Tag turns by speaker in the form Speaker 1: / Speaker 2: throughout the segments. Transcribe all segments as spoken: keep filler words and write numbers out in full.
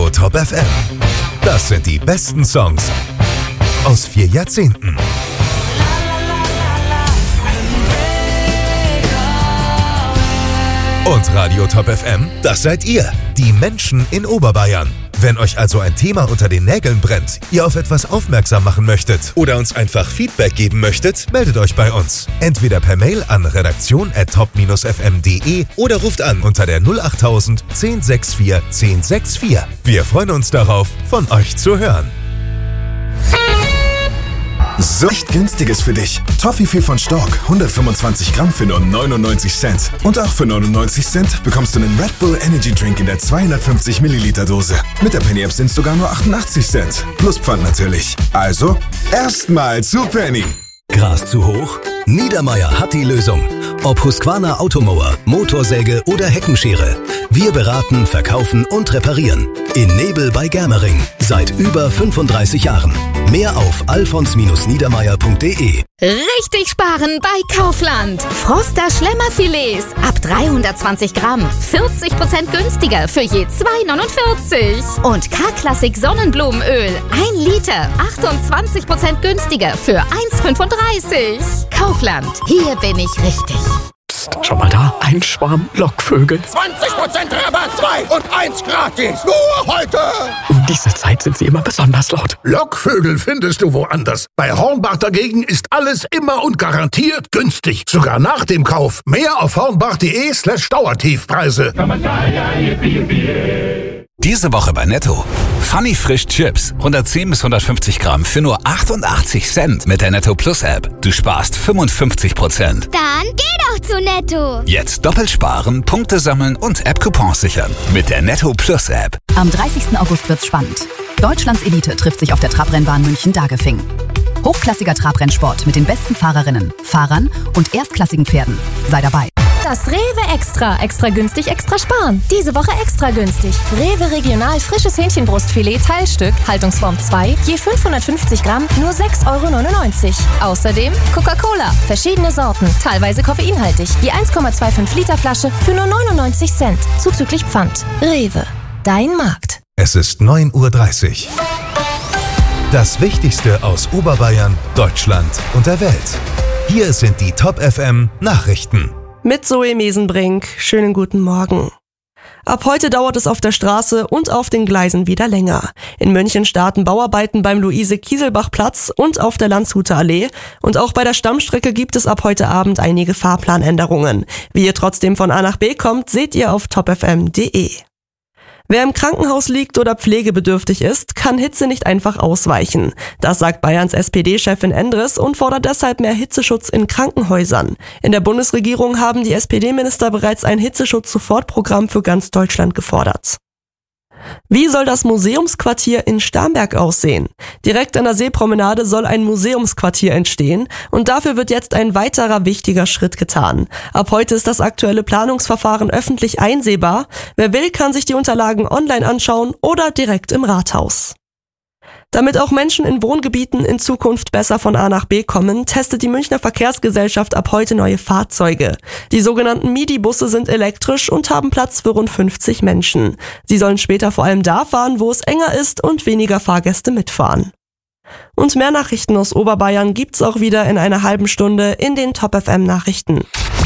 Speaker 1: Radio Top F M. Das sind die besten Songs aus vier Jahrzehnten. Und Radio Top F M, das seid ihr, die Menschen in Oberbayern. Wenn euch also ein Thema unter den Nägeln brennt, ihr auf etwas aufmerksam machen möchtet oder uns einfach Feedback geben möchtet, meldet euch bei uns. Entweder per Mail an redaktion at top dash f m punkt d e oder ruft an unter der null acht null null eins sechs vier eins sechs vier. Wir freuen uns darauf, von euch zu hören.
Speaker 2: So echt günstiges für dich. Toffifee von Stork, hundertfünfundzwanzig Gramm für nur neunundneunzig Cent. Und auch für neunundneunzig Cent bekommst du einen Red Bull Energy Drink in der zweihundertfünfzig Milliliter Dose. Mit der Penny App sind es sogar nur achtundachtzig Cent. Plus Pfand natürlich. Also, erstmal zu Penny.
Speaker 3: Gras zu hoch? Niedermaier hat die Lösung. Ob Husqvarna Automower, Motorsäge oder Heckenschere. Wir beraten, verkaufen und reparieren. In Nebel bei Germering. Seit über fünfunddreißig Jahren. Mehr auf alfons niedermaier punkt d e.
Speaker 4: Richtig sparen bei Kaufland. Froster Schlemmerfilets ab dreihundertzwanzig Gramm. vierzig Prozent günstiger für je zwei neunundvierzig. Und K-Klassik Sonnenblumenöl. ein Liter. achtundzwanzig Prozent günstiger für eins fünfunddreißig. Kaufland. Hier bin ich richtig.
Speaker 5: Psst, schau mal da. Ein Schwarm Lockvögel.
Speaker 6: zwanzig Prozent Rabatt, zwei und eins gratis. Nur heute.
Speaker 5: Um diese Zeit sind sie immer besonders laut.
Speaker 6: Lockvögel findest du woanders. Bei Hornbach dagegen ist alles immer und garantiert günstig. Sogar nach dem Kauf. Mehr auf hornbach punkt d e slash Dauertiefpreise.
Speaker 7: Diese Woche bei Netto. Funny Frisch Chips. hundertzehn bis hundertfünfzig Gramm für nur achtundachtzig Cent mit der Netto Plus App. Du sparst fünfundfünfzig Prozent.
Speaker 8: Dann geh doch zu Netto.
Speaker 7: Jetzt doppelt sparen, Punkte sammeln und App-Coupons sichern. Mit der Netto Plus App.
Speaker 9: Am dreißigsten August wird's spannend. Deutschlands Elite trifft sich auf der Trabrennbahn München-Dagefing. Hochklassiger Trabrennsport mit den besten Fahrerinnen, Fahrern und erstklassigen Pferden. Sei dabei.
Speaker 10: Das Rewe Extra. Extra günstig, extra sparen. Diese Woche extra günstig. Rewe Regional frisches Hähnchenbrustfilet Teilstück, Haltungsform zwei, je fünfhundertfünfzig Gramm, nur sechs Euro neunundneunzig. Außerdem Coca-Cola, verschiedene Sorten, teilweise koffeinhaltig, je eins Komma fünfundzwanzig Liter Flasche für nur neunundneunzig Cent, zuzüglich Pfand. Rewe, dein Markt.
Speaker 1: Es ist neun Uhr dreißig. Das Wichtigste aus Oberbayern, Deutschland und der Welt. Hier sind die Top F M Nachrichten.
Speaker 11: Mit Zoe Mesenbrink. Schönen guten Morgen. Ab heute dauert es auf der Straße und auf den Gleisen wieder länger. In München starten Bauarbeiten beim Luise-Kieselbach-Platz und auf der Landshuter Allee. Und auch bei der Stammstrecke gibt es ab heute Abend einige Fahrplanänderungen. Wie ihr trotzdem von A nach B kommt, seht ihr auf top f m punkt d e. Wer im Krankenhaus liegt oder pflegebedürftig ist, kann Hitze nicht einfach ausweichen. Das sagt Bayerns S P D-Chefin Endres und fordert deshalb mehr Hitzeschutz in Krankenhäusern. In der Bundesregierung haben die S P D-Minister bereits ein Hitzeschutz-Sofortprogramm für ganz Deutschland gefordert. Wie soll das Museumsquartier in Starnberg aussehen? Direkt an der Seepromenade soll ein Museumsquartier entstehen und dafür wird jetzt ein weiterer wichtiger Schritt getan. Ab heute ist das aktuelle Planungsverfahren öffentlich einsehbar. Wer will, kann sich die Unterlagen online anschauen oder direkt im Rathaus. Damit auch Menschen in Wohngebieten in Zukunft besser von A nach B kommen, testet die Münchner Verkehrsgesellschaft ab heute neue Fahrzeuge. Die sogenannten Midi-Busse sind elektrisch und haben Platz für rund fünfzig Menschen. Sie sollen später vor allem da fahren, wo es enger ist und weniger Fahrgäste mitfahren. Und mehr Nachrichten aus Oberbayern gibt's auch wieder in einer halben Stunde in den Top F M Nachrichten.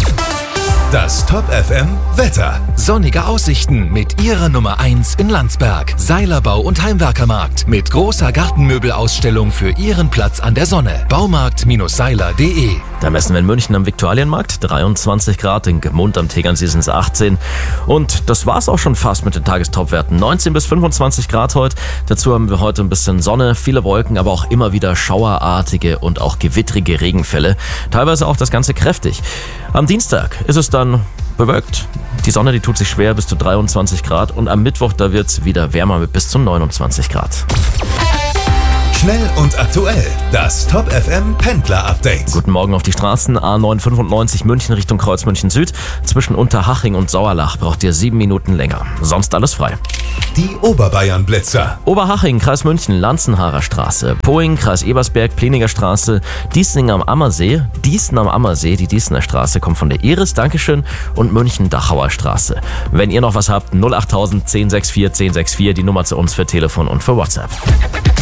Speaker 1: Das Top F M Wetter.
Speaker 12: Sonnige Aussichten mit ihrer Nummer eins in Landsberg. Seilerbau und Heimwerkermarkt mit großer Gartenmöbelausstellung für Ihren Platz an der Sonne. Baumarkt Seiler punkt de.
Speaker 13: Da messen wir in München am Viktualienmarkt dreiundzwanzig Grad, in Gmund am Tegernsee sind es achtzehn. Und das war's auch schon fast mit den Tagestopwerten. neunzehn bis fünfundzwanzig Grad heute. Dazu haben wir heute ein bisschen Sonne, viele Wolken, aber auch immer wieder schauerartige und auch gewittrige Regenfälle. Teilweise auch das Ganze kräftig. Am Dienstag ist es dann bewölkt. Die Sonne, die tut sich schwer, bis zu dreiundzwanzig Grad. Und am Mittwoch, da wird's wieder wärmer mit bis zu neunundzwanzig Grad.
Speaker 1: Schnell und aktuell. Das Top F M Pendler Update.
Speaker 13: Guten Morgen auf die Straßen. A neun fünfundneunzig München Richtung Kreuz München Süd. Zwischen Unterhaching und Sauerlach braucht ihr sieben Minuten länger. Sonst alles frei.
Speaker 1: Die Oberbayern Blitzer.
Speaker 13: Oberhaching, Kreis München, Lanzenharer Straße. Poing, Kreis Ebersberg, Pleniger Straße. Diesning am Ammersee. Diesen am Ammersee, die Diesener Straße kommt von der Iris, Dankeschön. Und München, Dachauer Straße. Wenn ihr noch was habt, null achttausend zehn sechs vier zehn sechs vier, die Nummer zu uns für Telefon und für WhatsApp.